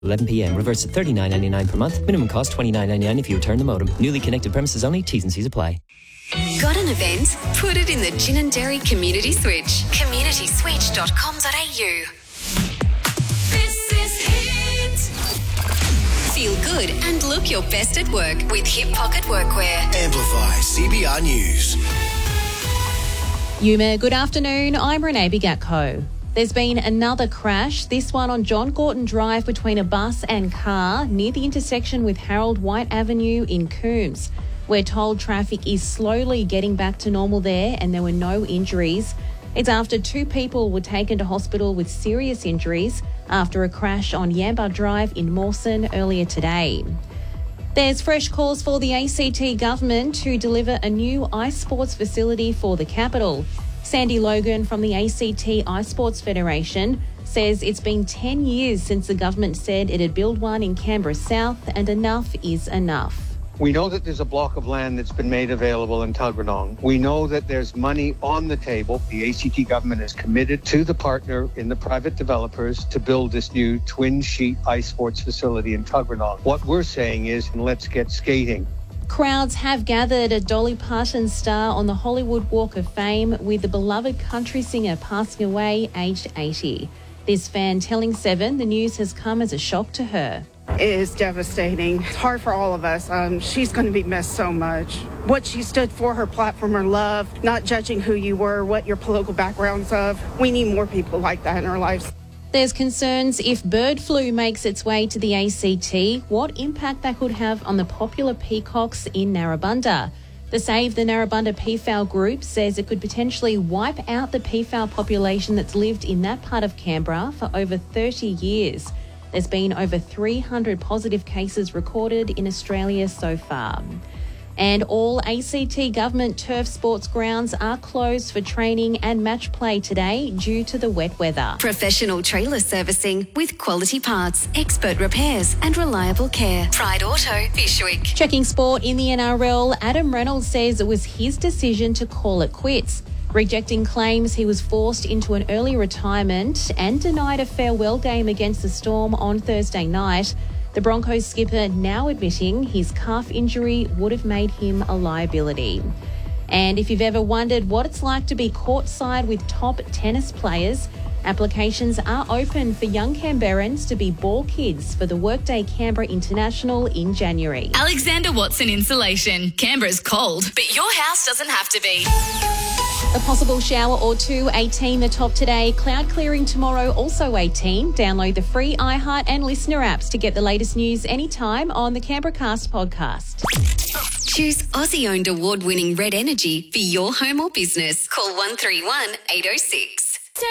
11 p.m. Reverse at $39.99 per month. Minimum cost $29.99 if you return the modem. Newly connected premises only. T's and C's apply. Got an event? Put it in the Gin and Dairy Community Switch. communityswitch.com.au. This is Hit. Feel good and look your best at work with Hip Pocket Workwear. Amplify CBR News. Yuma, good afternoon. I'm Renee Bigatko. There's been another crash, this one on John Gorton Drive between a bus and car near the intersection with Harold White Avenue in Coombs. We're told traffic is slowly getting back to normal there and there were no injuries. It's after 2 people were taken to hospital with serious injuries after a crash on Yamba Drive in Mawson earlier today. There's fresh calls for the ACT government to deliver a new ice sports facility for the capital. Sandy Logan from the ACT Ice Sports Federation says it's been 10 years since the government said it'd build one in Canberra South and enough is enough. We know that there's a block of land that's been made available in Tuggeranong. We know that there's money on the table. The ACT government is committed to the partner in the private developers to build this new twin-sheet ice sports facility in Tuggeranong. What we're saying is, let's get skating. Crowds have gathered at Dolly Parton's star on the Hollywood Walk of Fame with the beloved country singer passing away aged 80. This fan telling Seven the news has come as a shock to her. It is devastating. It's hard for all of us. She's going to be missed so much. What she stood for, her platform, her love, not judging who you were, what your political background's of. We need more people like that in our lives. There's concerns if bird flu makes its way to the ACT, what impact that could have on the popular peacocks in Narrabundah. The Save the Narrabundah Peafowl group says it could potentially wipe out the peafowl population that's lived in that part of Canberra for over 30 years. There's been over 300 positive cases recorded in Australia so far. And all ACT government turf sports grounds are closed for training and match play today due to the wet weather. Professional trailer servicing with quality parts, expert repairs and reliable care. Pride Auto, Fishwick. Checking sport in the NRL, Adam Reynolds says it was his decision to call it quits, rejecting claims he was forced into an early retirement and denied a farewell game against the Storm on Thursday night. The Broncos skipper now admitting his calf injury would have made him a liability. And if you've ever wondered what it's like to be courtside with top tennis players, applications are open for young Canberrans to be ball kids for the Workday Canberra International in January. Alexander Watson Insulation. Canberra's cold, but your house doesn't have to be. A possible shower or two, 18 the top today. Cloud clearing tomorrow, also 18. Download the free iHeart and Listener apps to get the latest news anytime on the Canberra Cast podcast. Choose Aussie-owned award-winning Red Energy for your home or business. Call 131 806.